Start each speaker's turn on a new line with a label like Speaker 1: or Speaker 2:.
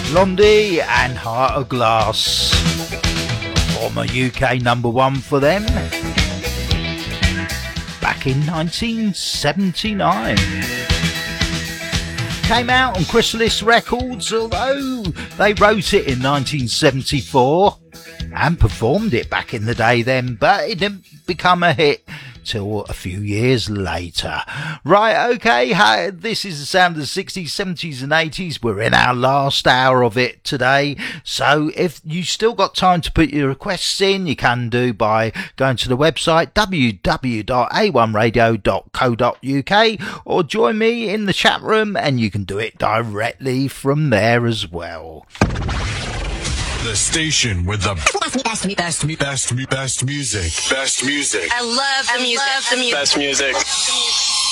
Speaker 1: Blondie and Heart of Glass. Former UK number one for them. Back in 1979. Came out on Chrysalis Records, although they wrote it in 1974 and performed it back in the day then, but it didn't become a hit till a few years later. Right, okay, this is the sound of the 60s, 70s and 80s. We're in our last hour of it today, so if you still got time to put your requests in, you can do by going to the website www.a1radio.co.uk or join me in the chat room and you can do it directly from there as well.
Speaker 2: The station with the best music. Best music.
Speaker 3: I love the music.
Speaker 4: Best music.